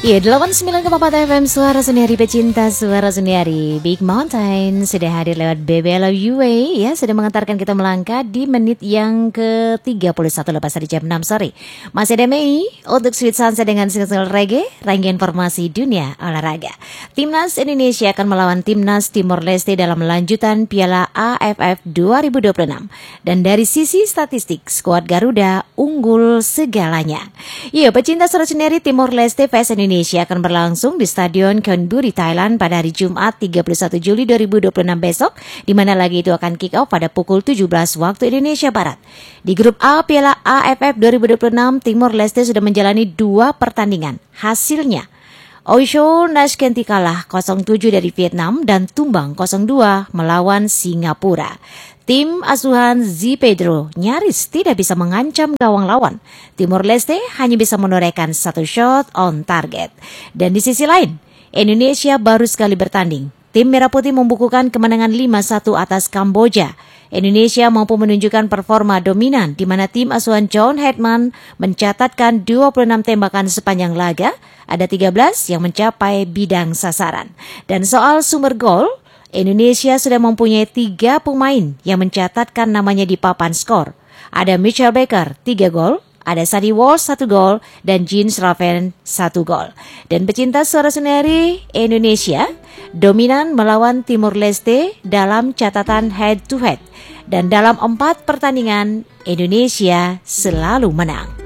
Ya, 89,4 FM Suara Seniari Pecinta Suara Seniari. Big Mountain sudah hadir lewat BBL UA ya, sudah mengantarkan kita melangkah di menit yang ke-31 lepas dari jam 6 sore. Masih ada Mei untuk Sweet Sunset dengan single reggae, rangkaian informasi dunia olahraga. Timnas Indonesia akan melawan Timnas Timor Leste dalam lanjutan Piala AFF 2026. Dan dari sisi statistik, skuad Garuda unggul segalanya. Ya, pecinta Suara Seniari, Timor Leste vs Indonesia akan berlangsung di Stadion Chonburi, Thailand pada hari Jumat 31 Juli 2026 besok, di mana laga itu akan kick off pada pukul 17 waktu Indonesia Barat. Di grup A Piala AFF 2026, Timor Leste sudah menjalani 2 pertandingan. Hasilnya, Oisho Nashkenti kalah 0-7 dari Vietnam dan tumbang 0-2 melawan Singapura. Tim asuhan Z Pedro nyaris tidak bisa mengancam gawang lawan. Timor Leste hanya bisa menorehkan 1 shot on target. Dan di sisi lain, Indonesia baru sekali bertanding. Tim Merah Putih membukukan kemenangan 5-1 atas Kamboja. Indonesia mampu menunjukkan performa dominan di mana tim asuhan John Hetman mencatatkan 26 tembakan sepanjang laga, ada 13 yang mencapai bidang sasaran. Dan soal sumber gol, Indonesia sudah mempunyai 3 pemain yang mencatatkan namanya di papan skor. Ada Mitchell Baker 3 gol, ada Sadie Walsh 1 gol, dan Jean Sraven 1 gol. Dan pecinta Suara Seniari, Indonesia dominan melawan Timor Leste dalam catatan head to head. Dan dalam 4 pertandingan, Indonesia selalu menang.